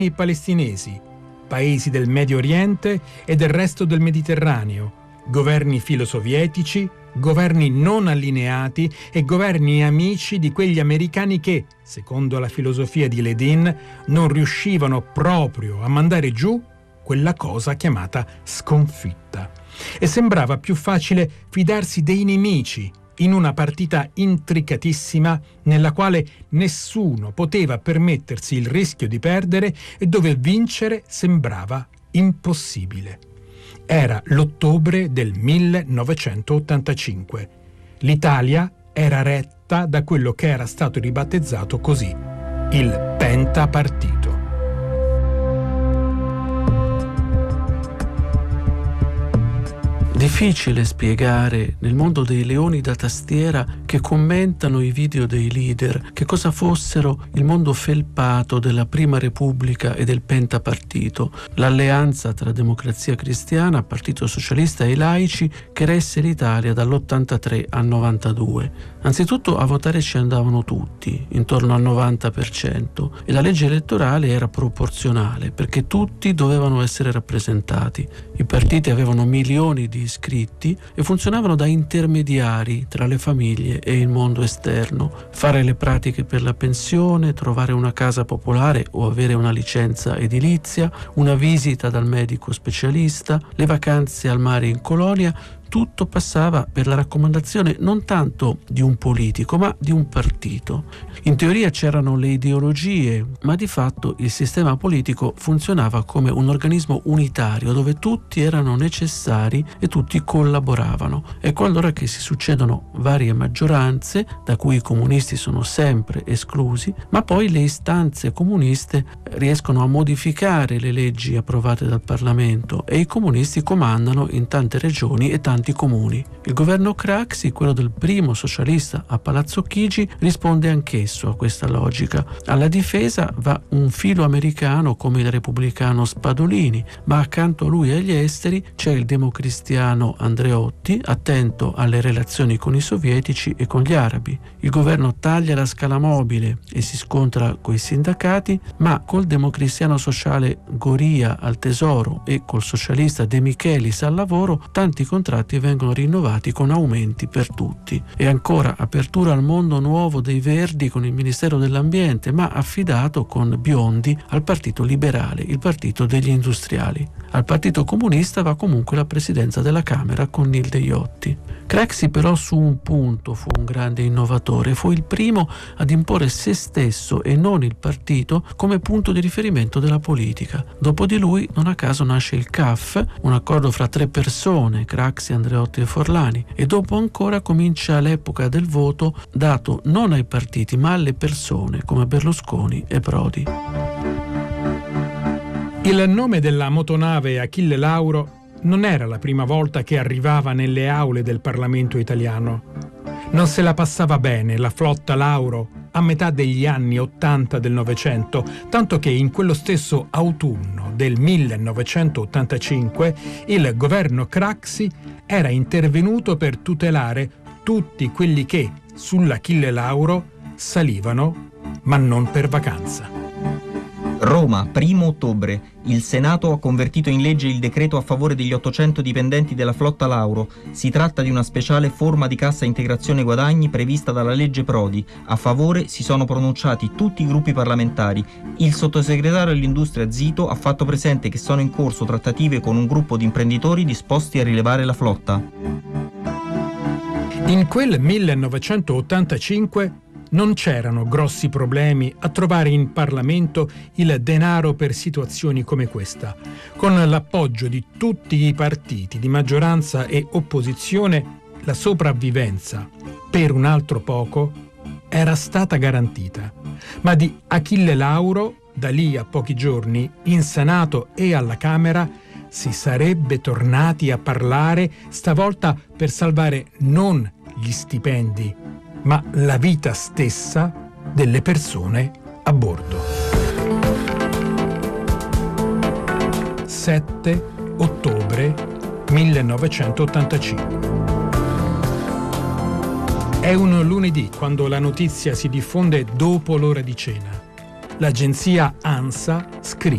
i palestinesi, paesi del Medio Oriente e del resto del Mediterraneo, governi filosovietici, governi non allineati e governi amici di quegli americani che, secondo la filosofia di Ledin, non riuscivano proprio a mandare giù quella cosa chiamata sconfitta. E sembrava più facile fidarsi dei nemici in una partita intricatissima nella quale nessuno poteva permettersi il rischio di perdere e dove vincere sembrava impossibile. Era l'ottobre del 1985. L'Italia era retta da quello che era stato ribattezzato così, il pentapartito. Difficile spiegare nel mondo dei leoni da tastiera che commentano i video dei leader che cosa fossero il mondo felpato della Prima Repubblica e del pentapartito, l'alleanza tra Democrazia Cristiana, Partito Socialista e i laici che resse l'Italia dall'83 al 92. Anzitutto a votare ci andavano tutti, intorno al 90%, e la legge elettorale era proporzionale perché tutti dovevano essere rappresentati. I partiti avevano milioni di iscritti e funzionavano da intermediari tra le famiglie e il mondo esterno. Fare le pratiche per la pensione, trovare una casa popolare o avere una licenza edilizia, una visita dal medico specialista, le vacanze al mare in colonia, tutto passava per la raccomandazione non tanto di un politico, ma di un partito. In teoria c'erano le ideologie, ma di fatto il sistema politico funzionava come un organismo unitario dove tutti erano necessari e tutti collaboravano. Ecco allora che si succedono varie maggioranze, da cui i comunisti sono sempre esclusi, ma poi le istanze comuniste riescono a modificare le leggi approvate dal Parlamento e i comunisti comandano in tante regioni e tanti comuni. Il governo Craxi, quello del primo socialista a Palazzo Chigi, risponde anch'esso a questa logica. Alla difesa va un filo americano come il repubblicano Spadolini, ma accanto a lui agli esteri c'è il democristiano Andreotti, attento alle relazioni con i sovietici e con gli arabi. Il governo taglia la scala mobile e si scontra coi sindacati, ma col democristiano sociale Goria al tesoro e col socialista De Michelis al lavoro tanti contratti vengono rinnovati con aumenti per tutti. E ancora apertura al mondo nuovo dei Verdi con il Ministero dell'Ambiente, ma affidato con Biondi al Partito Liberale, il partito degli industriali. Al Partito Comunista va comunque la presidenza della Camera con Nilde Iotti. Craxi però su un punto fu un grande innovatore, fu il primo ad imporre se stesso e non il partito come punto di riferimento della politica. Dopo di lui, non a caso, nasce il CAF, un accordo fra tre persone, Craxi, Andreotti e Forlani, e dopo ancora comincia l'epoca del voto dato non ai partiti ma alle persone come Berlusconi e Prodi. Il nome della motonave Achille Lauro non era la prima volta che arrivava nelle aule del Parlamento italiano. Non se la passava bene la flotta Lauro a metà degli anni '80 del Novecento, tanto che in quello stesso autunno del 1985 il governo Craxi era intervenuto per tutelare tutti quelli che sull'Achille Lauro salivano, ma non per vacanza. Roma, 1 ottobre. Il Senato ha convertito in legge il decreto a favore degli 800 dipendenti della flotta Lauro. Si tratta di una speciale forma di cassa integrazione guadagni prevista dalla legge Prodi. A favore si sono pronunciati tutti i gruppi parlamentari. Il sottosegretario all'industria Zito ha fatto presente che sono in corso trattative con un gruppo di imprenditori disposti a rilevare la flotta. In quel 1985 non c'erano grossi problemi a trovare in Parlamento il denaro per situazioni come questa. Con l'appoggio di tutti i partiti di maggioranza e opposizione, la sopravvivenza, per un altro poco, era stata garantita. Ma di Achille Lauro, da lì a pochi giorni, in Senato e alla Camera, si sarebbe tornati a parlare, stavolta per salvare non gli stipendi, ma la vita stessa delle persone a bordo. 7 ottobre 1985. È un lunedì quando la notizia si diffonde dopo l'ora di cena. L'agenzia ANSA scrive: